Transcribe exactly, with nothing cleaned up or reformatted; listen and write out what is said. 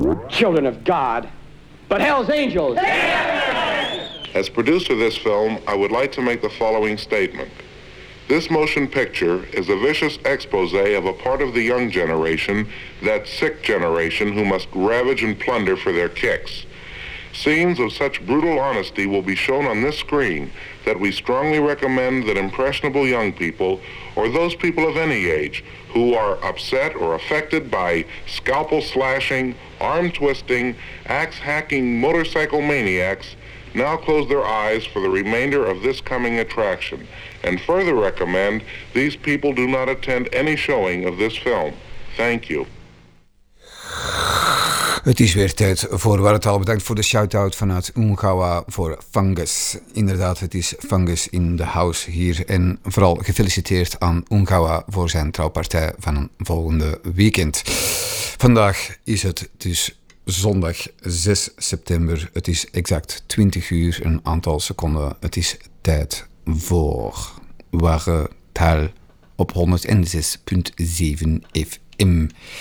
Children of God. But Hell's Angels! As producer of this film, I would like to make the following statement. This motion picture is a vicious expose of a part of the young generation, that sick generation who must ravage and plunder for their kicks. Scenes of such brutal honesty will be shown on this screen that we strongly recommend that impressionable young people, or those people of any age, who are upset or affected by scalpel slashing, arm twisting, axe hacking motorcycle maniacs, now close their eyes for the remainder of this coming attraction, and further recommend these people do not attend any showing of this film. Thank you. Het is weer tijd voor Wartaal. Bedankt voor de shout-out vanuit Ungawa voor Fungus. Inderdaad, het is Fungus in the house hier. En vooral gefeliciteerd aan Ungawa voor zijn trouwpartij van een volgende weekend. Vandaag is het dus zondag zes september. Het is exact twintig uur, een aantal seconden. Het is tijd voor Wartaal op honderd zes komma zeven F M.